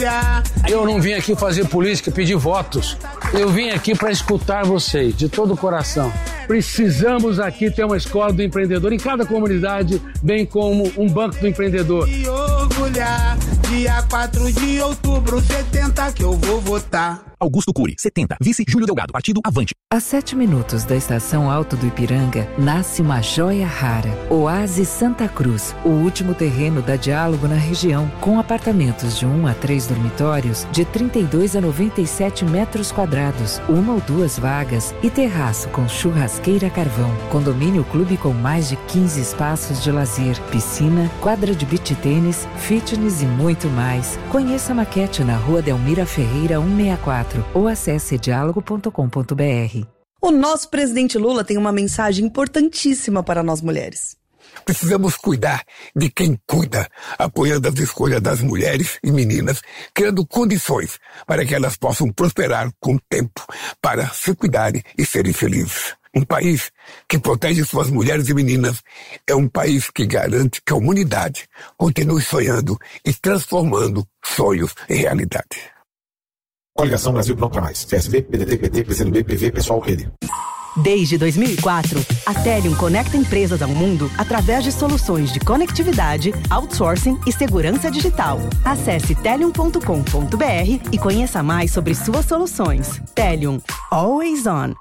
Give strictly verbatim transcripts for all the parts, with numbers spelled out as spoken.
Eu não vim aqui fazer política, pedir votos. Eu vim aqui para escutar vocês, de todo o coração. Precisamos aqui ter uma escola do empreendedor em cada comunidade, bem como um banco do empreendedor. E orgulhar, dia quatro de outubro, setenta que eu vou votar. Augusto Cury, setenta. Vice Júlio Delgado, Partido Avante. A sete minutos da estação Alto do Ipiranga, nasce uma joia rara. Oásis Santa Cruz, o último terreno da Diálogo na região, com apartamentos de um a três dormitórios, de trinta e dois a noventa e sete metros quadrados, uma ou duas vagas e terraço com churrasqueira carvão. Condomínio clube com mais de quinze espaços de lazer, piscina, quadra de beach tênis, fitness e muito mais. Conheça a maquete na Rua Delmira Ferreira cento e sessenta e quatro. Ou acesse diálogo ponto com ponto b r. O nosso presidente Lula tem uma mensagem importantíssima para nós mulheres. Precisamos cuidar de quem cuida, apoiando as escolhas das mulheres e meninas, criando condições para que elas possam prosperar com o tempo, para se cuidarem e serem felizes. Um país que protege suas mulheres e meninas é um país que garante que a humanidade continue sonhando e transformando sonhos em realidade. Coligação Brasil Pronto pra Mais. P S B, P D T, P T, P C do B, P V, Pessoal, Rede. Desde dois mil e quatro, a Telium conecta empresas ao mundo através de soluções de conectividade, outsourcing e segurança digital. Acesse telium ponto com ponto b r e conheça mais sobre suas soluções. Telium. Always on.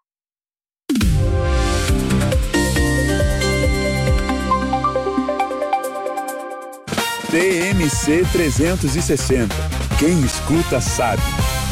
T M C trezentos e sessenta. Quem escuta sabe.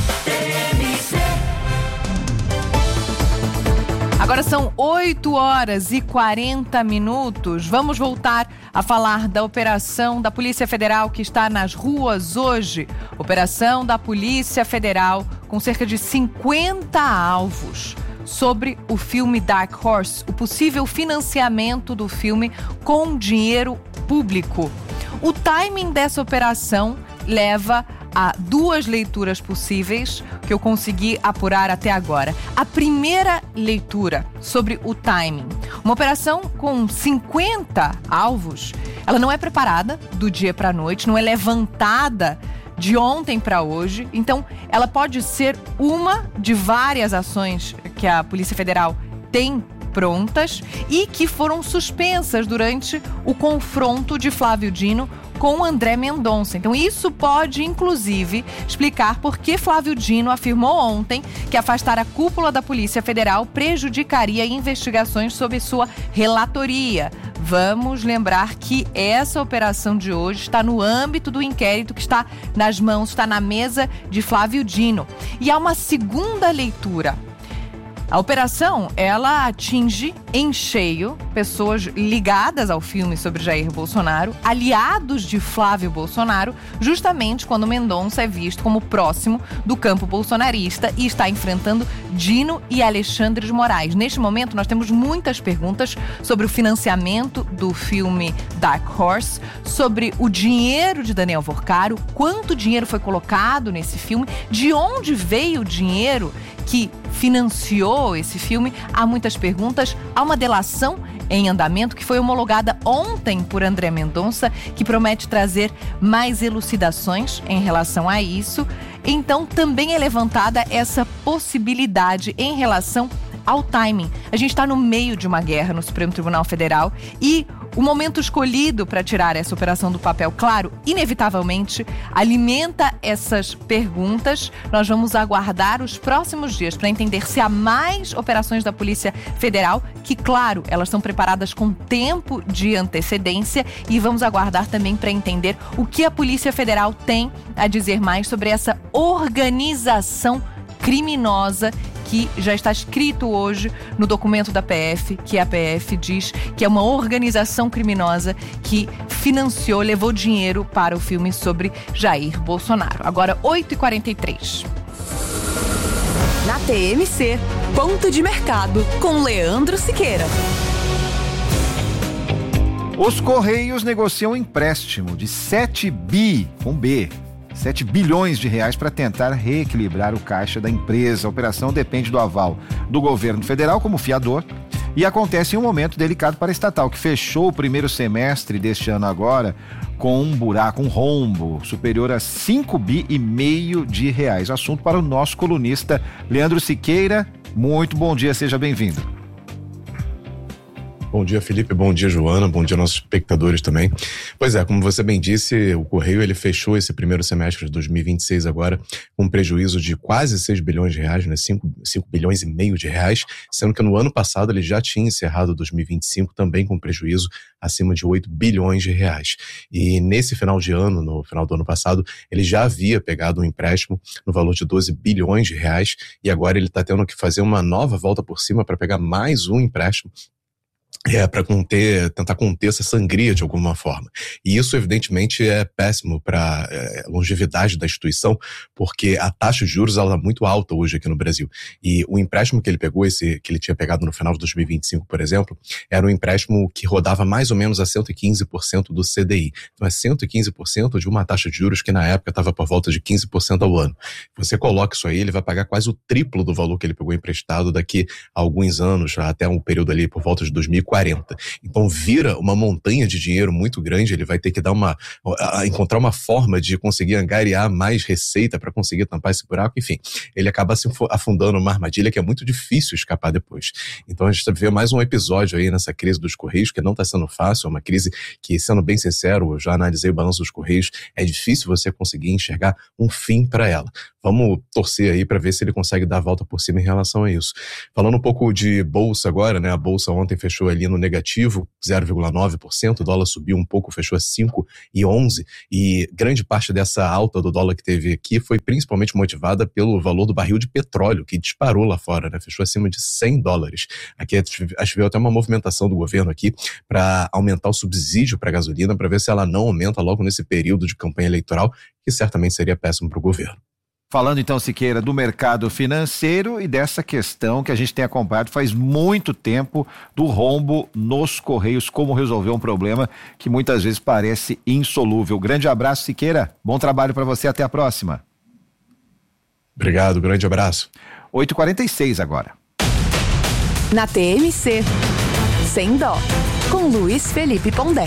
Agora são oito horas e quarenta minutos. Vamos voltar a falar da operação da Polícia Federal que está nas ruas hoje. Operação da Polícia Federal com cerca de cinquenta alvos sobre o filme Dark Horse, o possível financiamento do filme com dinheiro público. O timing dessa operação leva a duas leituras possíveis que eu consegui apurar até agora. A primeira leitura sobre o timing. Uma operação com cinquenta alvos, ela não é preparada do dia para a noite, não é levantada de ontem para hoje. Então, ela pode ser uma de várias ações que a Polícia Federal tem prontas e que foram suspensas durante o confronto de Flávio Dino com André Mendonça. Então isso pode, inclusive, explicar por que Flávio Dino afirmou ontem que afastar a cúpula da Polícia Federal prejudicaria investigações sob sua relatoria. Vamos lembrar que essa operação de hoje está no âmbito do inquérito que está nas mãos, está na mesa de Flávio Dino. E há uma segunda leitura. A operação, ela atinge em cheio pessoas ligadas ao filme sobre Jair Bolsonaro, aliados de Flávio Bolsonaro, justamente quando Mendonça é visto como próximo do campo bolsonarista e está enfrentando Dino e Alexandre de Moraes. Neste momento, nós temos muitas perguntas sobre o financiamento do filme Dark Horse, sobre o dinheiro de Daniel Vorcaro, quanto dinheiro foi colocado nesse filme, de onde veio o dinheiro que financiou esse filme. Há muitas perguntas. Há uma delação em andamento que foi homologada ontem por André Mendonça, que promete trazer mais elucidações em relação a isso. Então, também é levantada essa possibilidade em relação ao timing. A gente está no meio de uma guerra no Supremo Tribunal Federal e o momento escolhido para tirar essa operação do papel, claro, inevitavelmente alimenta essas perguntas. Nós vamos aguardar os próximos dias para entender se há mais operações da Polícia Federal, que, claro, elas são preparadas com tempo de antecedência, e vamos aguardar também para entender o que a Polícia Federal tem a dizer mais sobre essa organização criminosa que já está escrito hoje no documento da P F, que a P F diz que é uma organização criminosa que financiou, levou dinheiro para o filme sobre Jair Bolsonaro. Agora, oito e quarenta e três. Na T M C, Ponto de Mercado, com Leandro Siqueira. Os Correios negociam um empréstimo de sete bi, com B, sete bilhões de reais para tentar reequilibrar o caixa da empresa. A operação depende do aval do governo federal como fiador E acontece em um momento delicado para a estatal, que fechou o primeiro semestre deste ano agora com um buraco, um rombo superior a cinco bi e meio de reais. Assunto para o nosso colunista Leandro Siqueira. Muito bom dia, seja bem-vindo. Bom dia, Felipe. Bom dia, Joana. Bom dia, nossos espectadores também. Pois é, como você bem disse, o Correio ele fechou esse primeiro semestre de dois mil e vinte e seis agora com um prejuízo de quase seis bilhões de reais, né? cinco bilhões e meio de reais, sendo que no ano passado ele já tinha encerrado dois mil e vinte e cinco também com prejuízo acima de oito bilhões de reais. E nesse final de ano, no final do ano passado, ele já havia pegado um empréstimo no valor de doze bilhões de reais e agora ele está tendo que fazer uma nova volta por cima para pegar mais um empréstimo. É, para conter, tentar conter essa sangria de alguma forma. E isso, evidentemente, é péssimo para é, a longevidade da instituição, porque a taxa de juros ela é muito alta hoje aqui no Brasil. E o empréstimo que ele pegou, esse que ele tinha pegado no final de dois mil e vinte e cinco, por exemplo, era um empréstimo que rodava mais ou menos a cento e quinze por cento do C D I. Então é cento e quinze por cento de uma taxa de juros que na época estava por volta de quinze por cento ao ano. Você coloca isso aí, ele vai pagar quase o triplo do valor que ele pegou emprestado daqui a alguns anos, até um período ali por volta de dois mil e quarenta. Então vira uma montanha de dinheiro muito grande, ele vai ter que dar uma, encontrar uma forma de conseguir angariar mais receita para conseguir tampar esse buraco, enfim, ele acaba se afundando numa armadilha que é muito difícil escapar depois. Então a gente vê mais um episódio aí nessa crise dos Correios, que não está sendo fácil, é uma crise que, sendo bem sincero, eu já analisei o balanço dos Correios, é difícil você conseguir enxergar um fim para ela. Vamos torcer aí para ver se ele consegue dar a volta por cima em relação a isso. Falando um pouco de bolsa agora, né? A bolsa ontem fechou ali no negativo, zero vírgula nove por cento, o dólar subiu um pouco, fechou a cinco vírgula onze por cento, e grande parte dessa alta do dólar que teve aqui foi principalmente motivada pelo valor do barril de petróleo, que disparou lá fora, né? Fechou acima de cem dólares. Aqui a gente viu até uma movimentação do governo aqui para aumentar o subsídio para a gasolina, para ver se ela não aumenta logo nesse período de campanha eleitoral, que certamente seria péssimo para o governo. Falando então, Siqueira, do mercado financeiro e dessa questão que a gente tem acompanhado faz muito tempo do rombo nos Correios, como resolver um problema que muitas vezes parece insolúvel. Grande abraço, Siqueira. Bom trabalho para você. Até a próxima. Obrigado. Grande abraço. oito e quarenta e seis agora. Na T M C, Sem Dó, com Luiz Felipe Pondé.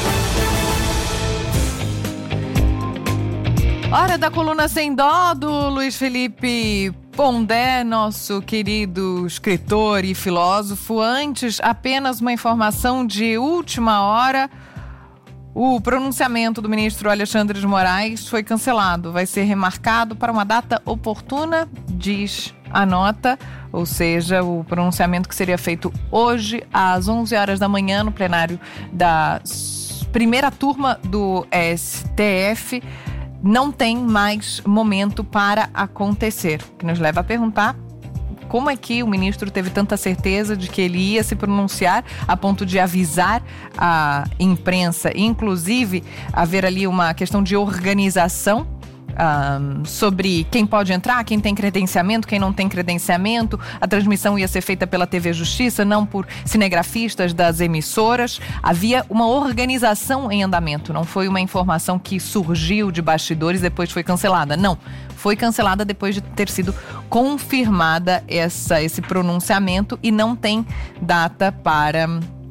Hora da coluna Sem Dó do Luiz Felipe Pondé, nosso querido escritor e filósofo. Antes, apenas uma informação de última hora. O pronunciamento do ministro Alexandre de Moraes foi cancelado. Vai ser remarcado para uma data oportuna, diz a nota, ou seja, o pronunciamento que seria feito hoje às onze horas da manhã no plenário da primeira turma do S T F. Não tem mais momento para acontecer, o que nos leva a perguntar como é que o ministro teve tanta certeza de que ele ia se pronunciar a ponto de avisar a imprensa, inclusive haver ali uma questão de organização Um, sobre quem pode entrar, quem tem credenciamento, quem não tem credenciamento. A transmissão ia ser feita pela T V Justiça, não por cinegrafistas das emissoras. Havia uma organização em andamento, não foi uma informação que surgiu de bastidores e depois foi cancelada, não. Foi cancelada depois de ter sido confirmada essa, esse pronunciamento e não tem data para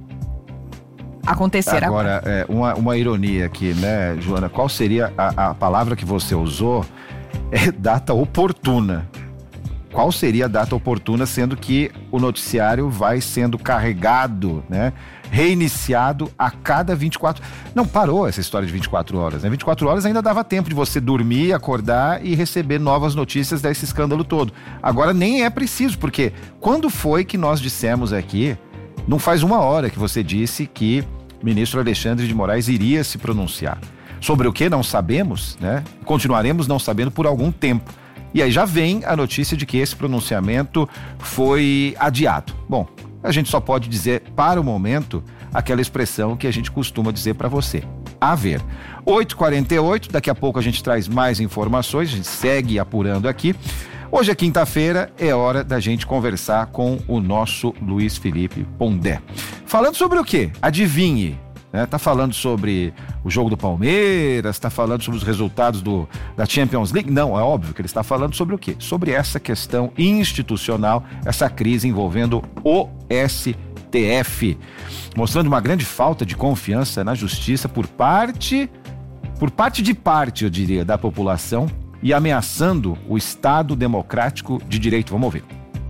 acontecer agora. Agora, é, uma, uma ironia aqui, né, Joana? Qual seria a, a palavra que você usou? É data oportuna. Qual seria a data oportuna, sendo que o noticiário vai sendo carregado, né? Reiniciado a cada vinte e quatro... Não parou essa história de vinte e quatro horas, né? vinte e quatro horas ainda dava tempo de você dormir, acordar e receber novas notícias desse escândalo todo. Agora nem é preciso, porque quando foi que nós dissemos aqui... Não faz uma hora que você disse que o ministro Alexandre de Moraes iria se pronunciar. Sobre o que não sabemos, né? Continuaremos não sabendo por algum tempo. E aí já vem a notícia de que esse pronunciamento foi adiado. Bom, a gente só pode dizer, para o momento, aquela expressão que a gente costuma dizer para você. A ver. oito e quarenta e oito, daqui a pouco a gente traz mais informações, a gente segue apurando aqui. Hoje é quinta-feira, é hora da gente conversar com o nosso Luiz Felipe Pondé. Falando sobre o quê? Adivinhe. Né? Tá falando sobre o jogo do Palmeiras, tá falando sobre os resultados do, da Champions League? Não, é óbvio que ele está falando sobre o quê? Sobre essa questão institucional, essa crise envolvendo o S T F, mostrando uma grande falta de confiança na justiça por parte, por parte de parte, eu diria, da população e ameaçando o Estado democrático de direito. Vamos ouvir.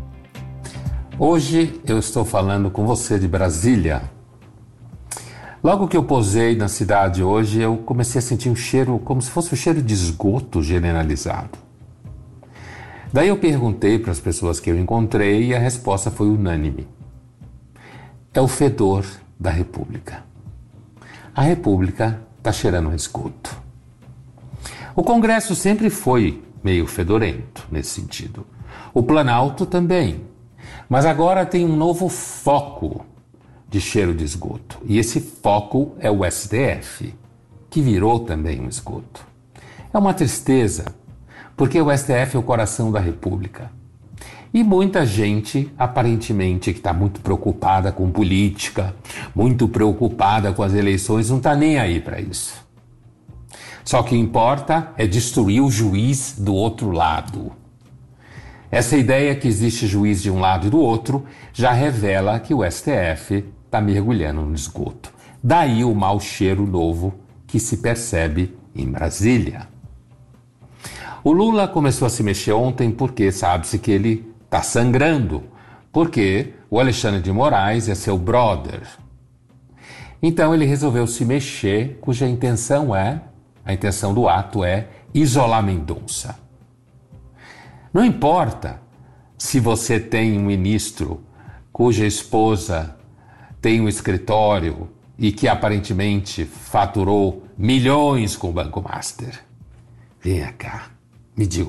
Hoje eu estou falando com você de Brasília. Logo que eu posei na cidade hoje, eu comecei a sentir um cheiro, como se fosse um cheiro de esgoto generalizado. Daí eu perguntei para as pessoas que eu encontrei e a resposta foi unânime. É o fedor da República. A República está cheirando a esgoto. O Congresso sempre foi meio fedorento nesse sentido. O Planalto também. Mas agora tem um novo foco de cheiro de esgoto. E esse foco é o S T F, que virou também um esgoto. É uma tristeza, porque o S T F é o coração da República. E muita gente, aparentemente, que está muito preocupada com política, muito preocupada com as eleições, não está nem aí para isso. Só que o que importa é destruir o juiz do outro lado. Essa ideia que existe juiz de um lado e do outro já revela que o S T F está mergulhando no esgoto. Daí o mau cheiro novo que se percebe em Brasília. O Lula começou a se mexer ontem porque sabe-se que ele está sangrando, porque o Alexandre de Moraes é seu brother. Então ele resolveu se mexer, cuja intenção é, a intenção do ato é isolar Mendonça. Não importa se você tem um ministro cuja esposa tem um escritório e que aparentemente faturou milhões com o Banco Master. Venha cá, me diga